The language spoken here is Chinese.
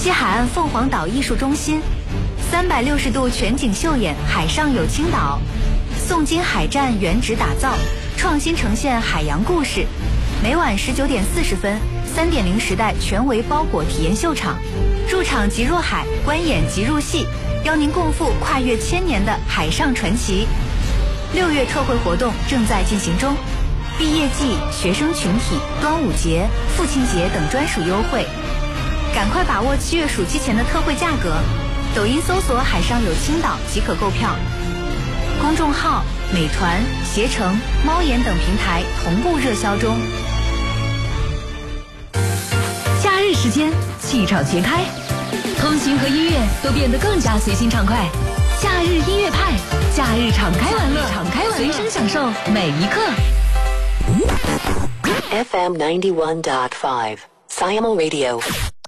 西海岸凤凰岛艺术中心，360度全景秀演海上有青岛，宋金海战原址打造，创新呈现海洋故事。每晚19点40分，3.0时代全维包裹体验秀场，入场即入海，观演即入戏，邀您共赴跨越1000年的海上传奇。6月特惠活动正在进行中，毕业季、学生群体、端午节、父亲节等专属优惠，赶快把握7月暑期前的特惠价格。抖音搜索海上有青岛即可购票，公众号、美团、携程、猫眼等平台同步热销中。 假日时间，气场全开，通勤和音乐都变得更加随心畅快。假日音乐派，假日敞开玩乐，随身享受每一刻。 FM 91.5 Siamo Radio。